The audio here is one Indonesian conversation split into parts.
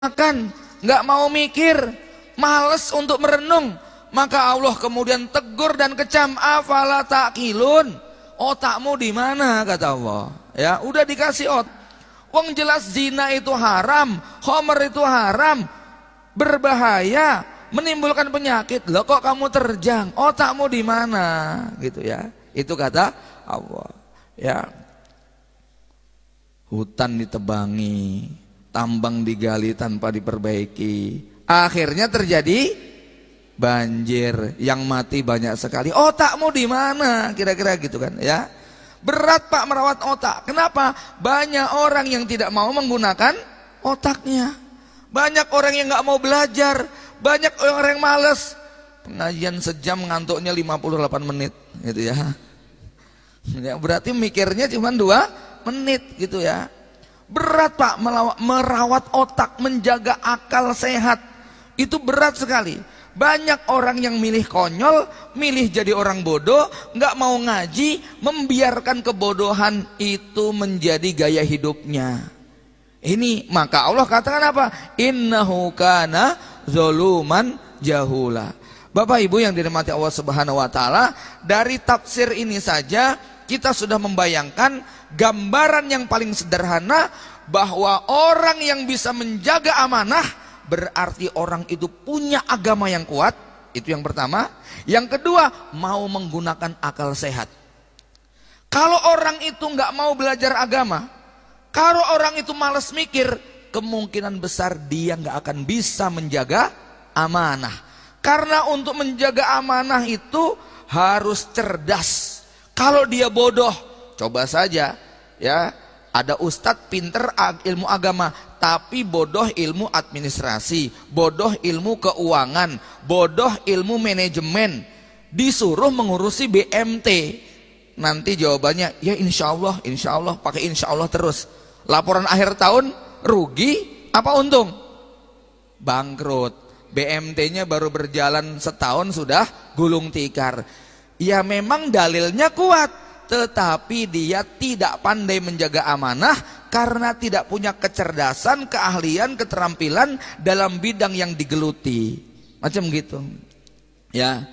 makan, nggak mau mikir, males untuk merenung. Maka Allah kemudian tegur dan kecam, afala ta'qilun, otakmu di mana, kata Allah. Ya, udah dikasih wong jelas zina itu haram, khamr itu haram, berbahaya, menimbulkan penyakit. Loh kok kamu terjang? Otakmu di mana? Gitu ya. Itu kata Allah. Ya. Hutan ditebangi, tambang digali tanpa diperbaiki. Akhirnya terjadi banjir, yang mati banyak sekali. Otakmu di mana? Kira-kira gitu kan ya. Berat Pak merawat otak. Kenapa? Banyak orang yang tidak mau menggunakan otaknya. Banyak orang yang nggak mau belajar. Banyak orang yang malas. Pengajian sejam ngantuknya 58 menit gitu ya. Ya berarti mikirnya cuma 2 menit gitu ya. Berat Pak merawat otak, menjaga akal sehat. Itu berat sekali. Banyak orang yang milih konyol, milih jadi orang bodoh, nggak mau ngaji, membiarkan kebodohan itu menjadi gaya hidupnya. Ini maka Allah katakan apa? Innahu kana zoluman jahula. Bapak Ibu yang dirahmati Allah Subhanahu wa taala, dari tafsir ini saja kita sudah membayangkan gambaran yang paling sederhana bahwa orang yang bisa menjaga amanah berarti orang itu punya agama yang kuat. Itu yang pertama. Yang kedua, mau menggunakan akal sehat. Kalau orang itu nggak mau belajar agama, kalau orang itu malas mikir, kemungkinan besar dia nggak akan bisa menjaga amanah. Karena untuk menjaga amanah itu harus cerdas. Kalau dia bodoh, coba saja ya, ada ustadz pinter ilmu agama tapi bodoh ilmu administrasi, bodoh ilmu keuangan, bodoh ilmu manajemen, disuruh mengurusi BMT. Nanti jawabannya ya insya Allah, pakai insya Allah terus. Laporan akhir tahun rugi apa untung? Bangkrut. BMT-nya baru berjalan setahun sudah gulung tikar. Ya memang dalilnya kuat, tetapi dia tidak pandai menjaga amanah karena tidak punya kecerdasan, keahlian, keterampilan dalam bidang yang digeluti. Macam gitu. Ya.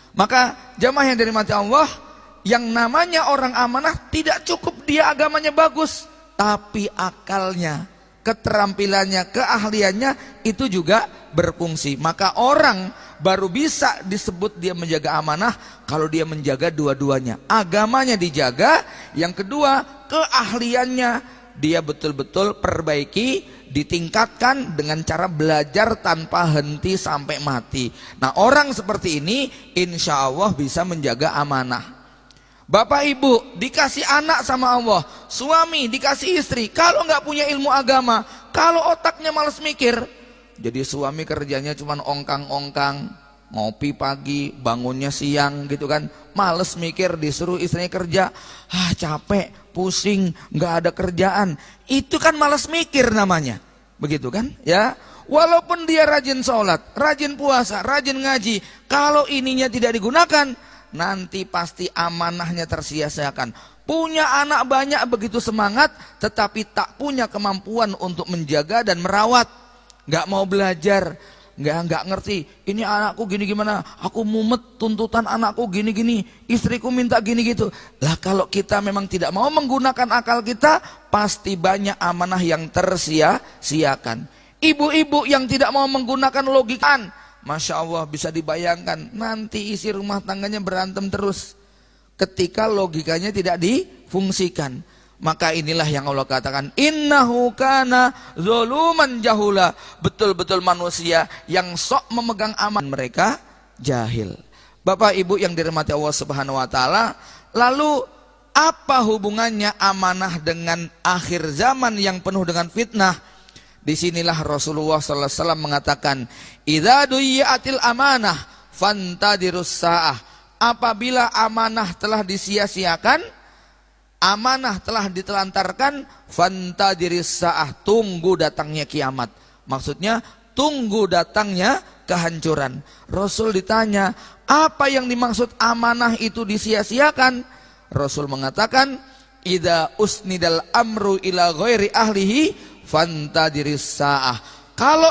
Maka jamaah yang dirahmati Allah, yang namanya orang amanah tidak cukup dia agamanya bagus, tapi akalnya, keterampilannya, keahliannya itu juga berfungsi. Maka orang baru bisa disebut dia menjaga amanah kalau dia menjaga dua-duanya. Agamanya dijaga, yang kedua keahliannya dia betul-betul perbaiki, ditingkatkan dengan cara belajar tanpa henti sampai mati. Nah orang seperti ini insya Allah bisa menjaga amanah. Bapak Ibu dikasih anak sama Allah, suami dikasih istri, kalau nggak punya ilmu agama, kalau otaknya malas mikir, jadi suami kerjanya cuma ongkang-ongkang, ngopi pagi, bangunnya siang gitu kan, males mikir, disuruh istrinya kerja, capek, pusing, nggak ada kerjaan, itu kan males mikir namanya, begitu kan? Ya, walaupun dia rajin sholat, rajin puasa, rajin ngaji, kalau ininya tidak digunakan, nanti pasti amanahnya tersia-siakan. Punya anak banyak begitu semangat, tetapi tak punya kemampuan untuk menjaga dan merawat, nggak mau belajar. Nggak ngerti, ini anakku gini gimana, aku mumet tuntutan anakku gini-gini, istriku minta gini gitu. Lah kalau kita memang tidak mau menggunakan akal kita, pasti banyak amanah yang tersia-siakan. Ibu-ibu yang tidak mau menggunakan logika, Masya Allah bisa dibayangkan nanti isi rumah tangganya berantem terus ketika logikanya tidak difungsikan. Maka inilah yang Allah katakan, innahu kana zoluman jahula. Betul-betul manusia yang sok memegang aman, mereka jahil. Bapak Ibu yang dirahmati Allah Subhanahu wa taala, lalu apa hubungannya amanah dengan akhir zaman yang penuh dengan fitnah? Disinilah Rasulullah sallallahu alaihi wasallam mengatakan, idza duyiatil amanah fantadirus saah. Apabila amanah telah disia-siakan, amanah telah ditelantarkan, fantadiris saah, tunggu datangnya kiamat. Maksudnya tunggu datangnya kehancuran. Rasul ditanya, apa yang dimaksud amanah itu disia-siakan? Rasul mengatakan, idza usnidal amru ila ghairi ahlihi fantadiris saah. Kalau